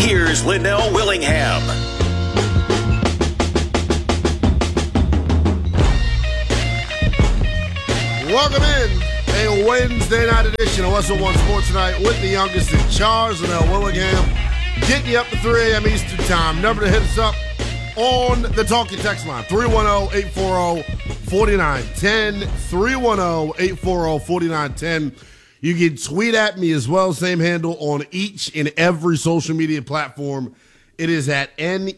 Here's Linnell Willingham. Welcome in a Wednesday night edition of Westwood One Sports Tonight with the youngest in charge, Linnell Willingham. Getting you up to 3 a.m. Eastern Time. Number to hit us up on the talking text line, 310-840-4910, 310-840-4910. You can tweet at me as well, same handle on each and every social media platform. It is at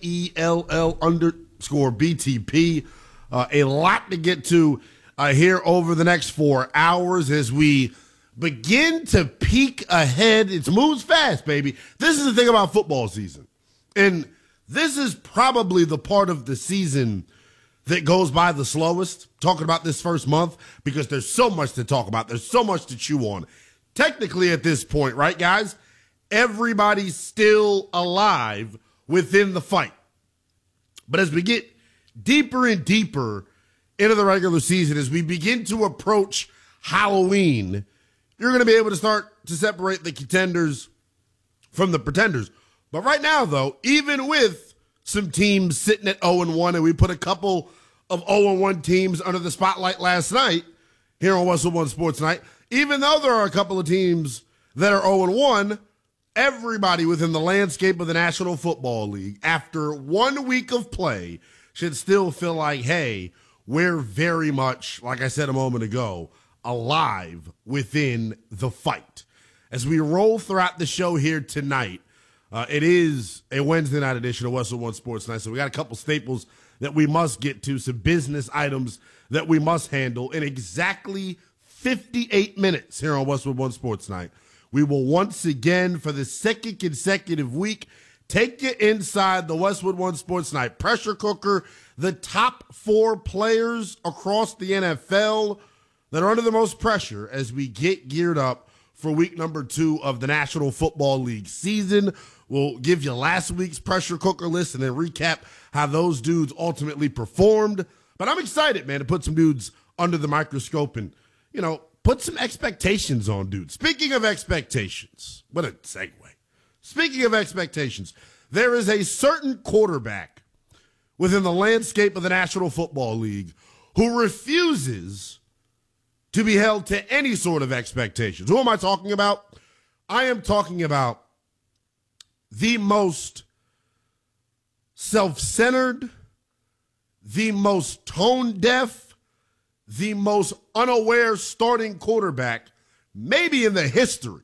NELL_BTP. A lot to get to here over the next 4 hours as we begin to peek ahead. It moves fast, baby. This is the thing about football season. And this is probably the part of the season that goes by the slowest, talking about this first month, because there's so much to talk about. There's so much to chew on. Technically at this point, right, guys? Everybody's still alive within the fight. But as we get deeper and deeper into the regular season, as we begin to approach Halloween, you're going to be able to start to separate the contenders from the pretenders. But right now, though, even with some teams sitting at 0-1, and we put a couple of 0-1 teams under the spotlight last night here on Westwood One Sports Night, even though there are a couple of teams that are 0-1, everybody within the landscape of the National Football League, after 1 week of play, should still feel like, hey, we're very much, like I said a moment ago, alive within the fight. As we roll throughout the show here tonight, it is a Wednesday night edition of Westwood One Sports Night, so we got a couple staples that we must get to, some business items that we must handle in exactly 58 minutes here on Westwood One Sports Night. We will once again, for the second consecutive week, take you inside the Westwood One Sports Night pressure cooker, the top 4 players across the NFL that are under the most pressure as we get geared up for week number 2 of the National Football League season. We'll give you last week's pressure cooker list and then recap how those dudes ultimately performed. But I'm excited, man, to put some dudes under the microscope and, put some expectations on dudes. Speaking of expectations, what a segue. Speaking of expectations, there is a certain quarterback within the landscape of the National Football League who refuses to be held to any sort of expectations. Who am I talking about? I am talking about the most self-centered, the most tone-deaf, the most unaware starting quarterback maybe in the history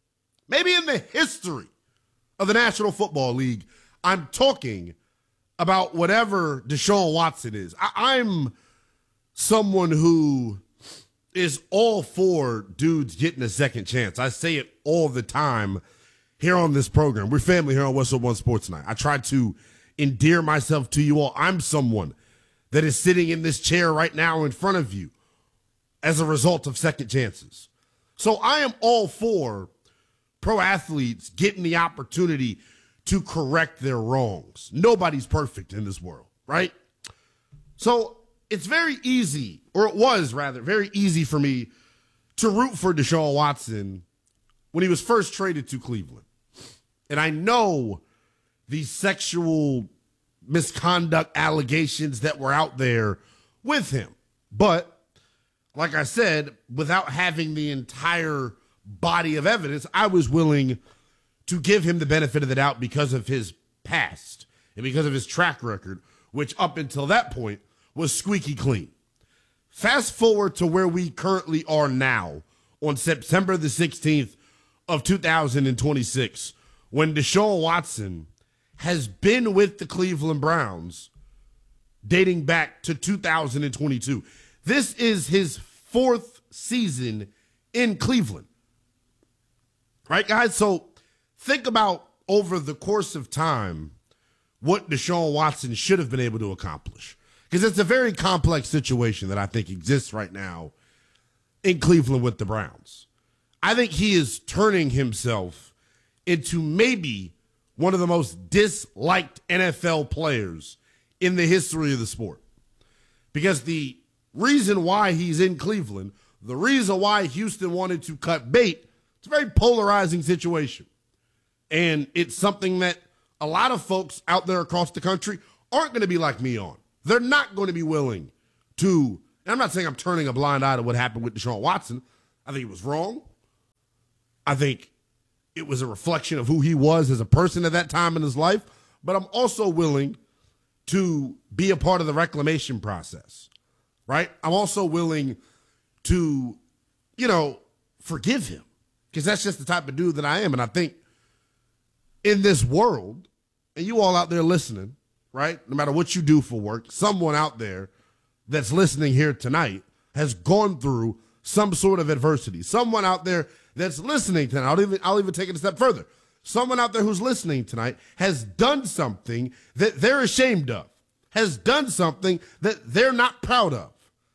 of the National Football League. I'm talking about whatever Deshaun Watson is. I'm someone who is all for dudes getting a second chance. I say it all the time here on this program. We're family here on Westwood One Sports Night. I try to endear myself to you all. I'm someone that is sitting in this chair right now in front of you as a result of second chances. So I am all for pro athletes getting the opportunity to correct their wrongs. Nobody's perfect in this world, right? So it's very easy, or it was rather very easy for me to root for Deshaun Watson when he was first traded to Cleveland. And I know the sexual misconduct allegations that were out there with him. But like I said, without having the entire body of evidence, I was willing to give him the benefit of the doubt because of his past and because of his track record, which up until that point was squeaky clean. Fast forward to where we currently are now on September the 16th of 2026, when Deshaun Watson has been with the Cleveland Browns dating back to 2022. This is his 4th season in Cleveland. Right, guys? So think about over the course of time what Deshaun Watson should have been able to accomplish. Because it's a very complex situation that I think exists right now in Cleveland with the Browns. I think he is turning himself into maybe one of the most disliked NFL players in the history of the sport. Because the reason why he's in Cleveland, the reason why Houston wanted to cut bait, it's a very polarizing situation. And it's something that a lot of folks out there across the country aren't going to be like me on. They're not going to be willing to, and I'm not saying I'm turning a blind eye to what happened with Deshaun Watson. I think it was wrong. I think it was a reflection of who he was as a person at that time in his life. But I'm also willing to be a part of the reclamation process, right? I'm also willing to, forgive him because that's just the type of dude that I am. And I think in this world, and you all out there listening, right, no matter what you do for work, someone out there that's listening here tonight has gone through some sort of adversity. Someone out there that's listening tonight, I'll even take it a step further. Someone out there who's listening tonight has done something that they're ashamed of, has done something that they're not proud of.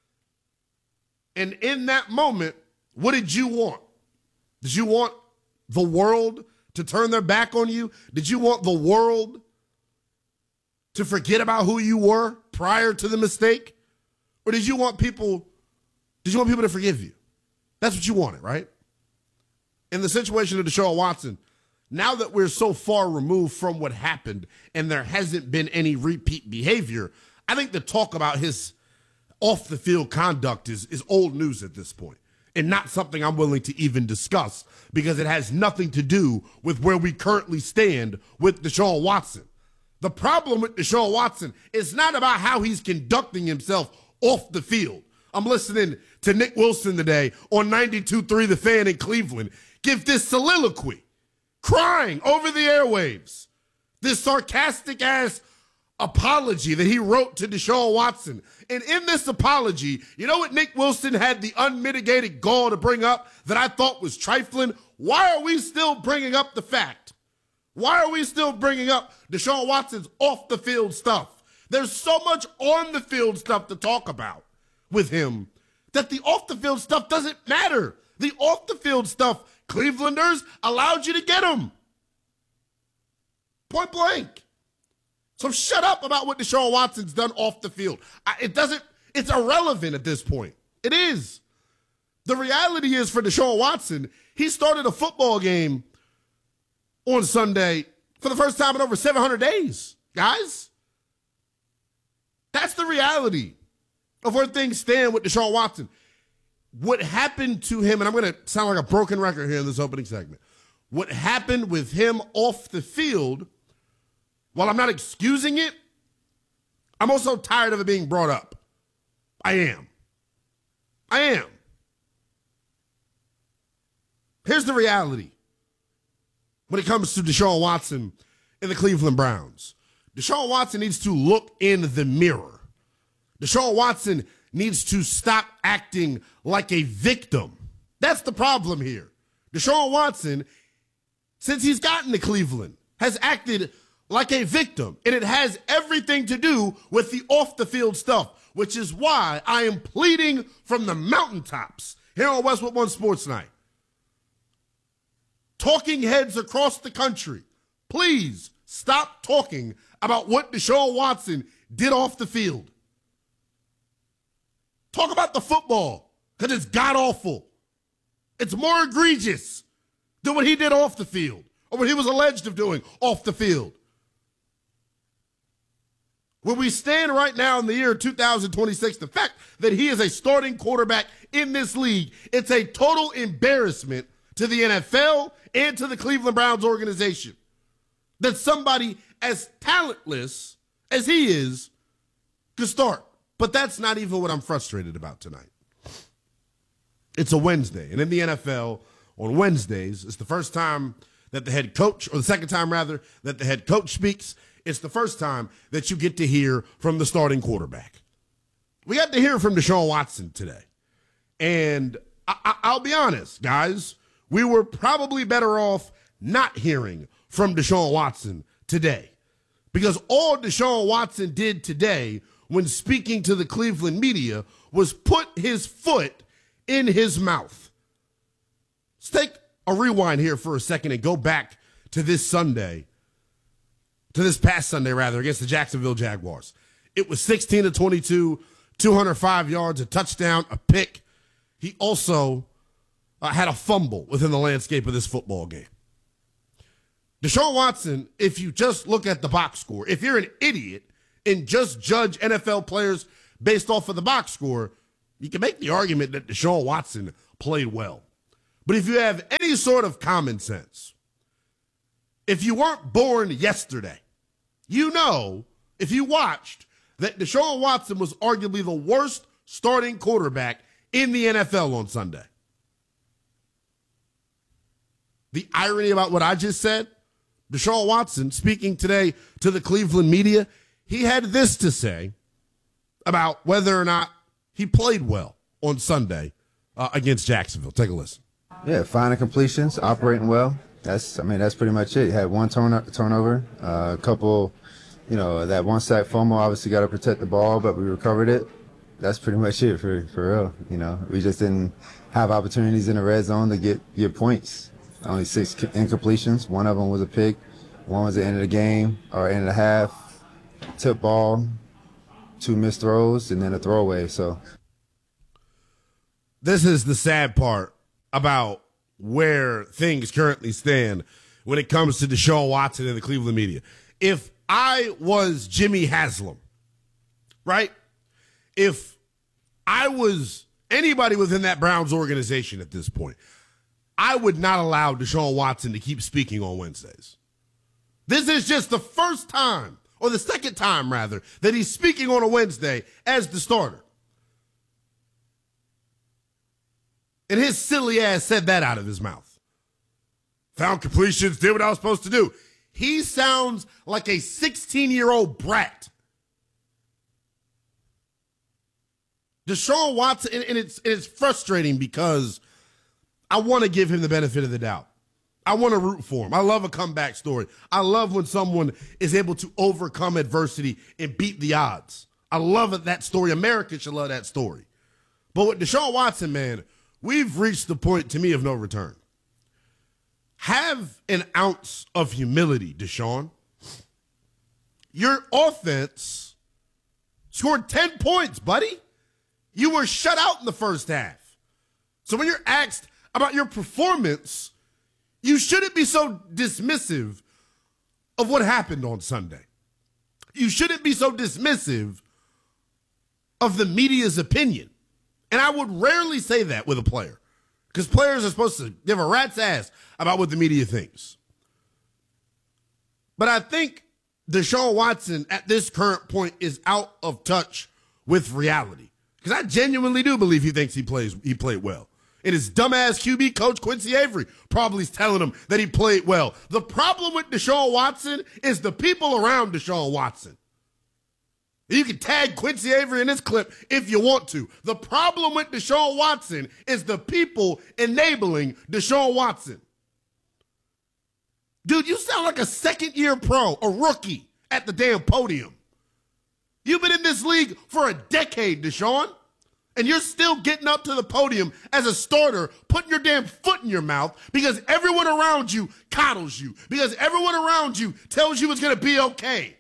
And in that moment, what did you want? Did you want the world to turn their back on you? Did you want the world to forget about who you were prior to the mistake? Or did you want people to forgive you? That's what you wanted, right? In the situation of Deshaun Watson, now that we're so far removed from what happened and there hasn't been any repeat behavior, I think the talk about his off-the-field conduct is old news at this point and not something I'm willing to even discuss because it has nothing to do with where we currently stand with Deshaun Watson. The problem with Deshaun Watson is not about how he's conducting himself off the field. I'm listening to Nick Wilson today on 92.3 The Fan in Cleveland give this soliloquy, crying over the airwaves, this sarcastic-ass apology that he wrote to Deshaun Watson. And in this apology, you know what Nick Wilson had the unmitigated gall to bring up that I thought was trifling? Why are we still bringing up the fact? Why are we still bringing up Deshaun Watson's off-the-field stuff? There's so much on-the-field stuff to talk about with him that the off-the-field stuff doesn't matter. The off-the-field stuff, Clevelanders allowed you to get him. Point blank. So shut up about what Deshaun Watson's done off the field. It's irrelevant at this point. It is. The reality is for Deshaun Watson, he started a football game on Sunday for the first time in over 700 days. Guys, that's the reality of where things stand with Deshaun Watson. What happened to him, and I'm going to sound like a broken record here in this opening segment. What happened with him off the field, while I'm not excusing it, I'm also tired of it being brought up. I am. Here's the reality when it comes to Deshaun Watson and the Cleveland Browns. Deshaun Watson needs to look in the mirror. Deshaun Watson needs to stop acting like a victim. That's the problem here. Deshaun Watson, since he's gotten to Cleveland, has acted like a victim, and it has everything to do with the off-the-field stuff, which is why I am pleading from the mountaintops here on Westwood One Sports Night. Talking heads across the country, please stop talking about what Deshaun Watson did off the field. Talk about the football, because it's god-awful. It's more egregious than what he did off the field, or what he was alleged of doing off the field. Where we stand right now in the year 2026, the fact that he is a starting quarterback in this league, it's a total embarrassment to the NFL and to the Cleveland Browns organization that somebody as talentless as he is could start. But that's not even what I'm frustrated about tonight. It's a Wednesday, and in the NFL, on Wednesdays, it's the first time that the head coach, or the second time rather, that the head coach speaks. It's the first time that you get to hear from the starting quarterback. We got to hear from Deshaun Watson today. And I'll be honest, guys, we were probably better off not hearing from Deshaun Watson today. Because all Deshaun Watson did today when speaking to the Cleveland media was put his foot in his mouth. Let's take a rewind here for a second and go back to this past Sunday, against the Jacksonville Jaguars. It was 16-22, 205 yards, a touchdown, a pick. He also had a fumble within the landscape of this football game. Deshaun Watson, if you just look at the box score, if you're an idiot and just judge NFL players based off of the box score, you can make the argument that Deshaun Watson played well. But if you have any sort of common sense, if you weren't born yesterday, you know, if you watched, that Deshaun Watson was arguably the worst starting quarterback in the NFL on Sunday. The irony about what I just said, Deshaun Watson, speaking today to the Cleveland media, he had this to say about whether or not he played well on Sunday against Jacksonville. Take a listen. Yeah, finding completions, operating well. That's pretty much it. He had one turnover, a couple, that one sack fumble. Obviously, got to protect the ball, but we recovered it. That's pretty much it for real. We just didn't have opportunities in the red zone to get points. Only 6 incompletions. One of them was a pick. One was the end of the game or end of the half. Tip ball, 2 missed throws, and then a throwaway. So this is the sad part about where things currently stand when it comes to Deshaun Watson and the Cleveland media. If I was Jimmy Haslam, right? If I was anybody within that Browns organization at this point, I would not allow Deshaun Watson to keep speaking on Wednesdays. This is just the first time, or the second time rather, that he's speaking on a Wednesday as the starter. And his silly ass said that out of his mouth. Found completions, did what I was supposed to do. He sounds like a 16-year-old brat. Deshaun Watson, and it's frustrating because I want to give him the benefit of the doubt. I want to root for him. I love a comeback story. I love when someone is able to overcome adversity and beat the odds. I love that story. America should love that story. But with Deshaun Watson, man, we've reached the point, to me, of no return. Have an ounce of humility, Deshaun. Your offense scored 10 points, buddy. You were shut out in the first half. So when you're asked about your performance, you shouldn't be so dismissive of what happened on Sunday. You shouldn't be so dismissive of the media's opinion. And I would rarely say that with a player, because players are supposed to give a rat's ass about what the media thinks. But I think Deshaun Watson at this current point is out of touch with reality, because I genuinely do believe he thinks he played well. And his dumbass QB coach, Quincy Avery, probably is telling him that he played well. The problem with Deshaun Watson is the people around Deshaun Watson. You can tag Quincy Avery in this clip if you want to. The problem with Deshaun Watson is the people enabling Deshaun Watson. Dude, you sound like a second-year pro, a rookie at the damn podium. You've been in this league for a decade, Deshaun. And you're still getting up to the podium as a starter, putting your damn foot in your mouth because everyone around you coddles you, because everyone around you tells you it's going to be okay.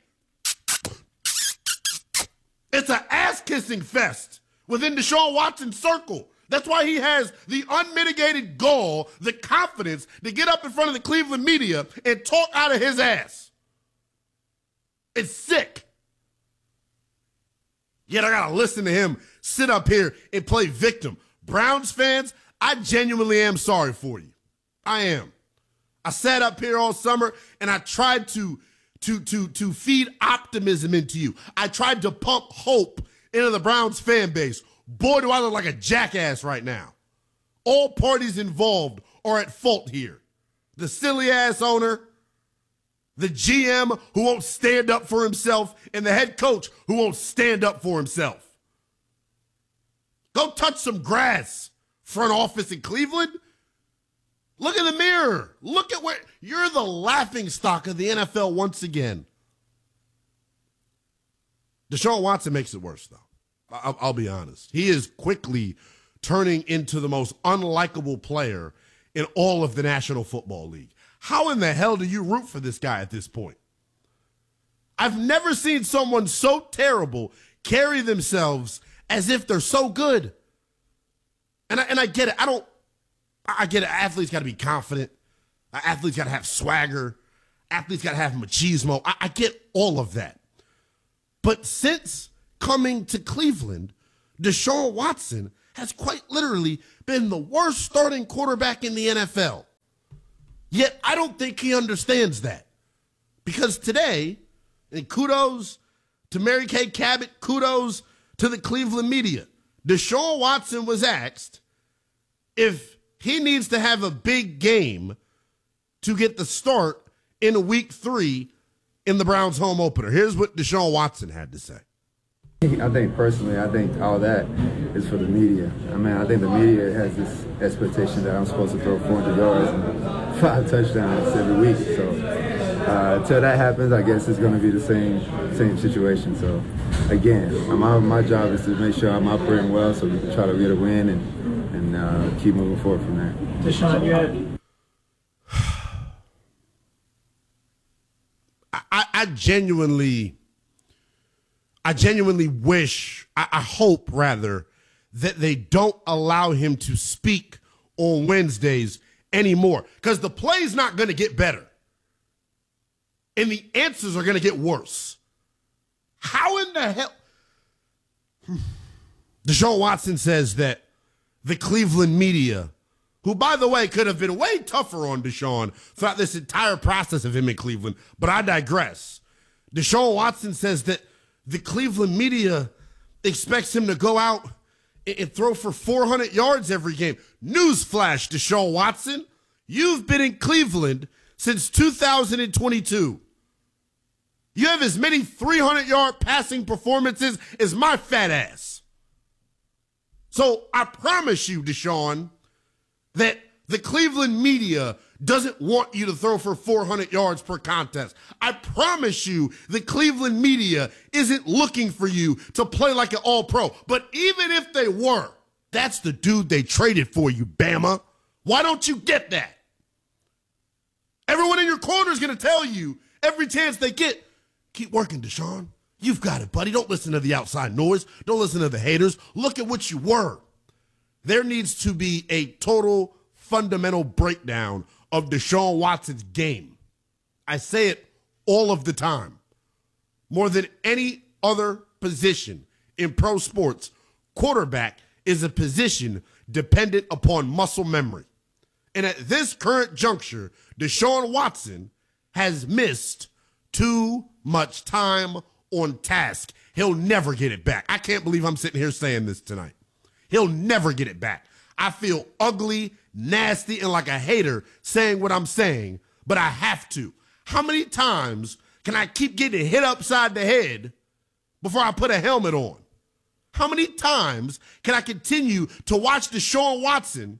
It's an ass-kissing fest within Deshaun Watson's circle. That's why he has the unmitigated gall, the confidence to get up in front of the Cleveland media and talk out of his ass. It's sick. Yet I got to listen to him sit up here and play victim. Browns fans, I genuinely am sorry for you. I am. I sat up here all summer and I tried to feed optimism into you. I tried to pump hope into the Browns fan base. Boy, do I look like a jackass right now. All parties involved are at fault here. The silly-ass owner, the GM who won't stand up for himself, and the head coach who won't stand up for himself. Go touch some grass, front office in Cleveland. Look in the mirror. Look at where you're the laughingstock of the NFL once again. Deshaun Watson makes it worse, though. I'll be honest. He is quickly turning into the most unlikable player in all of the National Football League. How in the hell do you root for this guy at this point? I've never seen someone so terrible carry themselves as if they're so good. And I get it. I get it. Athletes got to be confident. Athletes got to have swagger. athletes got to have machismo. I get all of that. But since coming to Cleveland, Deshaun Watson has quite literally been the worst starting quarterback in the NFL. Yet I don't think he understands that. Because today, and kudos to Mary Kay Cabot, kudos to the Cleveland media, Deshaun Watson was asked if he needs to have a big game to get the start in week 3 in the Browns home opener. Here's what Deshaun Watson had to say. I think personally, all that is for the media. I mean, I think the media has this expectation that I'm supposed to throw 400 yards and 5 touchdowns every week. So until that happens, I guess it's going to be the same situation. So again, my job is to make sure I'm operating well so we can try to get a win and keep moving forward from there. Deshaun, you had... I genuinely wish, I hope rather, that they don't allow him to speak on Wednesdays anymore. Because the play's not going to get better. And the answers are going to get worse. How in the hell? Deshaun Watson says that the Cleveland media, who, by the way, could have been way tougher on Deshaun throughout this entire process of him in Cleveland, but I digress. Deshaun Watson says that the Cleveland media expects him to go out and throw for 400 yards every game. Newsflash, Deshaun Watson, you've been in Cleveland since 2022. You have as many 300-yard passing performances as my fat ass. So I promise you, Deshaun, that the Cleveland media doesn't want you to throw for 400 yards per contest. I promise you the Cleveland media isn't looking for you to play like an all-pro. But even if they were, that's the dude they traded for you, Bama. Why don't you get that? Everyone in your corner is going to tell you every chance they get, keep working, Deshaun. You've got it, buddy. Don't listen to the outside noise. Don't listen to the haters. Look at what you were. There needs to be a total fundamental breakdown of Deshaun Watson's game. I say it all of the time. More than any other position in pro sports, quarterback is a position dependent upon muscle memory. And at this current juncture, Deshaun Watson has missed too much time on task. He'll never get it back. I can't believe I'm sitting here saying this tonight. He'll never get it back. I feel ugly, nasty, and like a hater saying what I'm saying, but I have to. How many times can I keep getting hit upside the head before I put a helmet on? How many times can I continue to watch Deshaun Watson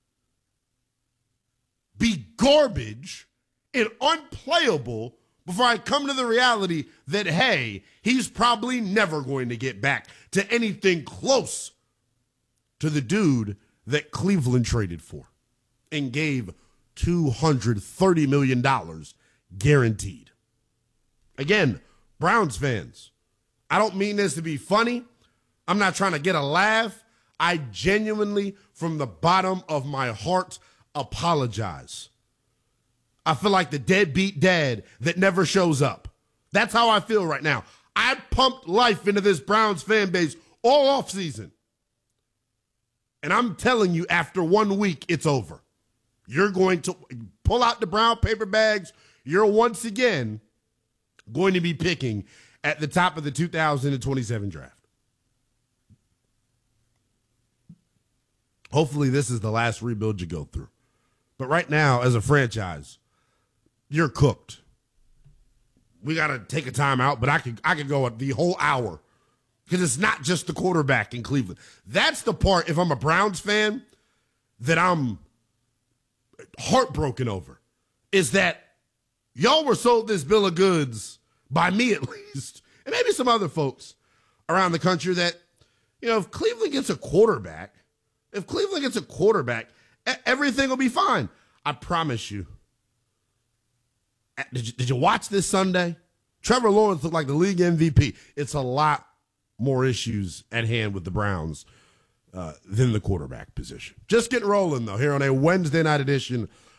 be garbage and unplayable before I come to the reality that, hey, he's probably never going to get back to anything close to the dude that Cleveland traded for and gave $230 million guaranteed. Again, Browns fans, I don't mean this to be funny. I'm not trying to get a laugh. I genuinely, from the bottom of my heart, apologize. I feel like the deadbeat dad that never shows up. That's how I feel right now. I pumped life into this Browns fan base all offseason. And I'm telling you, after 1 week, it's over. You're going to pull out the brown paper bags. You're once again going to be picking at the top of the 2027 draft. Hopefully this is the last rebuild you go through. But right now, as a franchise, you're cooked. We got to take a timeout, but I could go the whole hour because it's not just the quarterback in Cleveland. That's the part, if I'm a Browns fan, that I'm heartbroken over, is that y'all were sold this bill of goods, by me at least, and maybe some other folks around the country, that, you know, if Cleveland gets a quarterback, everything will be fine. I promise you. Did you watch this Sunday? Trevor Lawrence looked like the league MVP. It's a lot more issues at hand with the Browns than the quarterback position. Just getting rolling, though, here on a Wednesday night edition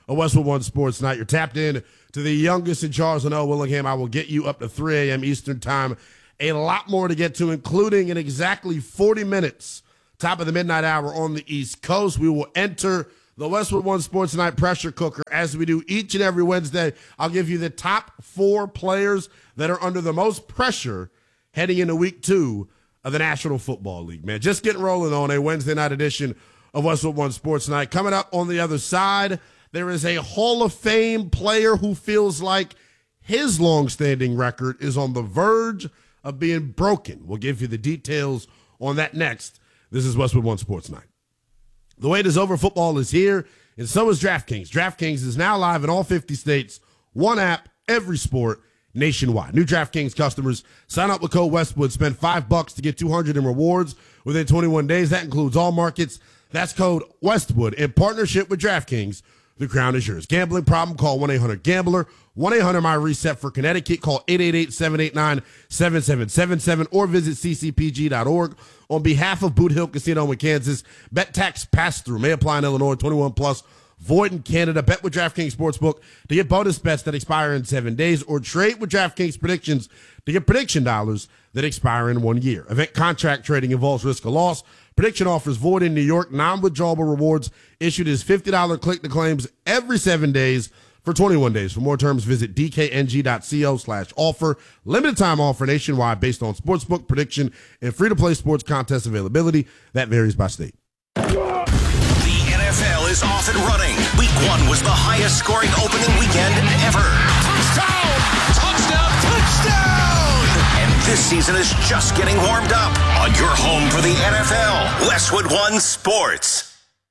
of Westwood One Sports Night. You're tapped in to the youngest in Charles and L. Willingham. I will get you up to 3 a.m. Eastern Time. A lot more to get to, including in exactly 40 minutes, top of the midnight hour on the East Coast. We will enter the Westwood One Sports Night pressure cooker as we do each and every Wednesday. I'll give you the top 4 players that are under the most pressure heading into week 2 of the National Football League, man. Just getting rolling on a Wednesday night edition of Westwood One Sports Night. Coming up on the other side, there is a Hall of Fame player who feels like his longstanding record is on the verge of being broken. We'll give you the details on that next. This is Westwood One Sports Night. The wait is over. Football is here, and so is DraftKings. DraftKings is now live in all 50 states. One app, every sport, nationwide. New DraftKings customers, sign up with code Westwood, spend $5 to get $200 in rewards within 21 days. That includes all markets. That's code Westwood. In partnership with DraftKings, the crown is yours. Gambling problem? Call 1-800-GAMBLER. 1-800-MY-RESET for Connecticut. Call 888-789-7777 or visit ccpg.org. On behalf of Boot Hill Casino in Kansas, bet tax pass-through may apply in Illinois, 21 plus, void in Canada. Bet with DraftKings Sportsbook to get bonus bets that expire in 7 days, or trade with DraftKings Predictions to get prediction dollars that expire in 1 year. Event contract trading involves risk of loss. Prediction offers void in New York. Non-withdrawable rewards issued as $50 click-to-claims every 7 days for 21 days. For more terms, visit dkng.co/offer. Limited time offer nationwide based on sportsbook prediction and free-to-play sports contest availability. That varies by state. The NFL is off and running. Week 1 was the highest scoring opening weekend ever. Touchdown! Touchdown! Touchdown! And this season is just getting warmed up on your home for the NFL, Westwood One Sports.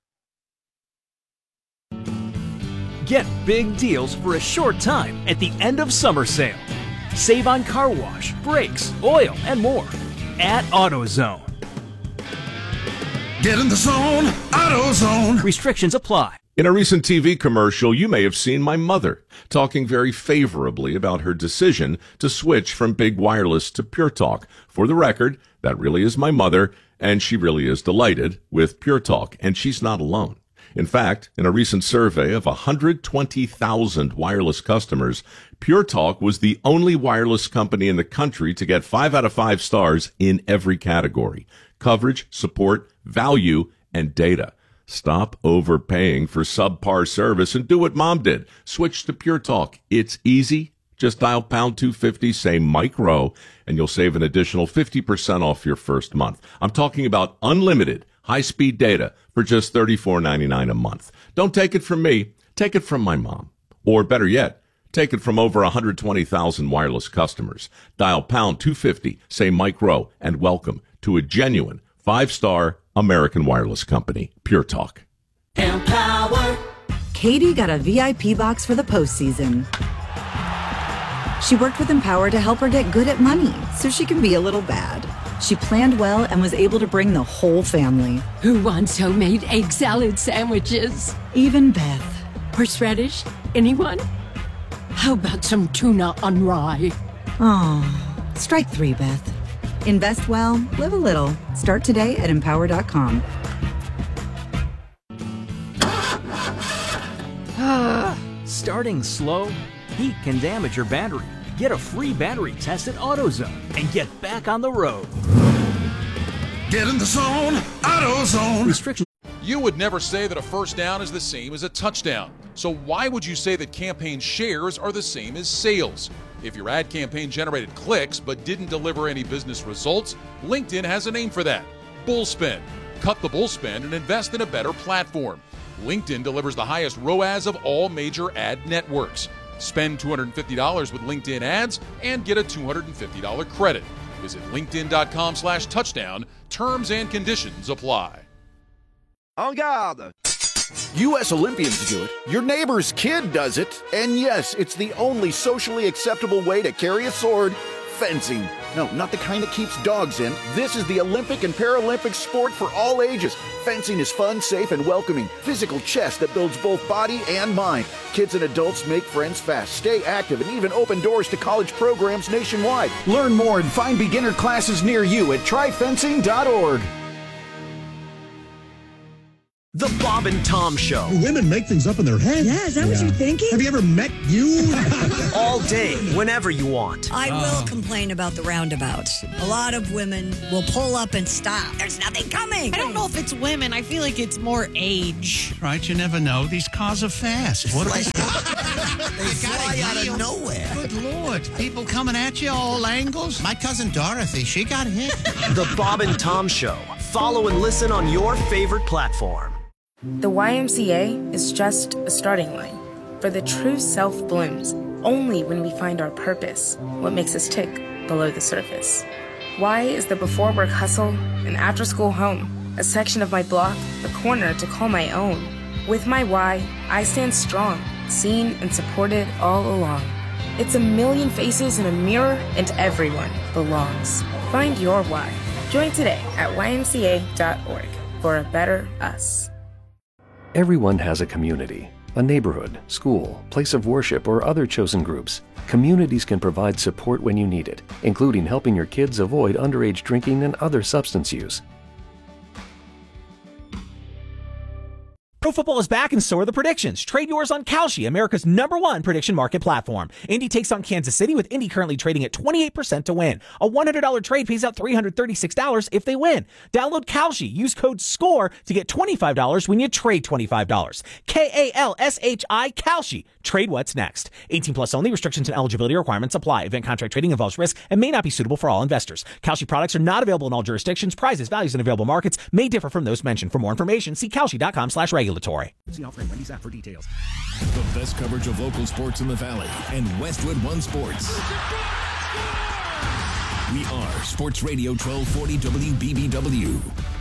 Get big deals for a short time at the end of summer sale. Save on car wash, brakes, oil, and more at AutoZone. Get in the zone, AutoZone. Restrictions apply. In a recent TV commercial, you may have seen my mother talking very favorably about her decision to switch from big wireless to Pure Talk. For the record, that really is my mother, and she really is delighted with Pure Talk, and she's not alone. In fact, in a recent survey of 120,000 wireless customers, Pure Talk was the only wireless company in the country to get 5 out of 5 stars in every category: coverage, support, value, and data. Stop overpaying for subpar service and do what Mom did. Switch to Pure Talk. It's easy. Just dial pound 250, say Mike Rowe, and you'll save an additional 50% off your first month. I'm talking about unlimited high-speed data for just $34.99 a month. Don't take it from me. Take it from my mom. Or better yet, take it from over 120,000 wireless customers. Dial pound 250, say Mike Rowe, and welcome to a genuine 5-star American wireless company, Pure Talk. Empower. Katie got a VIP box for the postseason. She worked with Empower to help her get good at money so she can be a little bad. She planned well and was able to bring the whole family. Who wants homemade egg salad sandwiches? Even Beth. Horseradish? Anyone? How about some tuna on rye? Oh, strike 3, Beth. Invest well, live a little. Start today at empower.com. Starting slow? Heat can damage your battery. Get a free battery test at AutoZone and get back on the road. Get in the zone, AutoZone. Restrictions. You would never say that a first down is the same as a touchdown. So why would you say that campaign shares are the same as sales? If your ad campaign generated clicks but didn't deliver any business results, LinkedIn has a name for that: Bullspend. Cut the bullspend and invest in a better platform. LinkedIn delivers the highest ROAS of all major ad networks. Spend $250 with LinkedIn ads and get a $250 credit. Visit linkedin.com/touchdown. Terms and conditions apply. En garde! U.S. Olympians do it, your neighbor's kid does it, and yes, it's the only socially acceptable way to carry a sword: fencing. No, not the kind that keeps dogs in. This is the Olympic and Paralympic sport for all ages. Fencing is fun, safe, and welcoming. Physical chess that builds both body and mind. Kids and adults make friends fast, stay active, and even open doors to college programs nationwide. Learn more and find beginner classes near you at tryfencing.org. The Bob and Tom Show. Women make things up in their head. Yeah, is that what you're thinking? Have you ever met you? All day, whenever you want. I will complain about the roundabouts. A lot of women will pull up and stop. There's nothing coming. I don't know if it's women. I feel like it's more age. Right, you never know. These cars are fast. What are they? They fly out of nowhere. Good Lord. People coming at you all angles. My cousin Dorothy, she got hit. The Bob and Tom Show. Follow and listen on your favorite platform. The YMCA is just a starting line, for the true self blooms only when we find our purpose, what makes us tick below the surface. Y is the before work hustle, an after school home, a section of my block, a corner to call my own. With my Y, I stand strong, seen and supported all along. It's a million faces in a mirror, and everyone belongs. Find your Y. Join today at ymca.org for a better us. Everyone has a community, a neighborhood, school, place of worship, or other chosen groups. Communities can provide support when you need it, including helping your kids avoid underage drinking and other substance use. Pro football is back and so are the predictions. Trade yours on Kalshi, America's #1 prediction market platform. Indy takes on Kansas City, with Indy currently trading at 28% to win. A $100 trade pays out $336 if they win. Download Kalshi. Use code SCORE to get $25 when you trade $25. Kalshi, Kalshi. Trade what's next. 18 plus only. Restrictions and eligibility requirements apply. Event contract trading involves risk and may not be suitable for all investors. Kalshi products are not available in all jurisdictions. Prices, values, and available markets may differ from those mentioned. For more information, see kalshi.com/regulatory. See offer and Wendy's app for details. The best coverage of local sports in the Valley and Westwood One Sports. We are Sports Radio 1240 WBBW.